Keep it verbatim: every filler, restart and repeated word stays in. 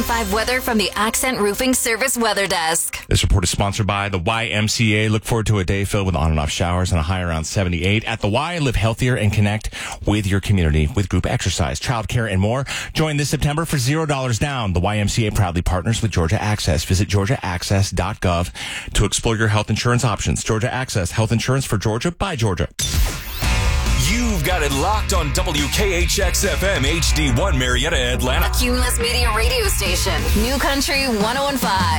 Five weather from the Accent Roofing Service Weather Desk. This report is sponsored by the Y M C A. Look forward to a day filled with on and off showers and a high around seventy-eight. At the Y, live healthier and connect with your community with group exercise, childcare, and more. Join this September for zero dollars down. The Y M C A proudly partners with Georgia Access. Visit georgia access dot gov to explore your health insurance options. Georgia Access, health insurance for Georgia by Georgia. You've got it locked on W K H X F M H D one Marietta, Atlanta. A Cumulus Media radio station. New Country one oh one point five.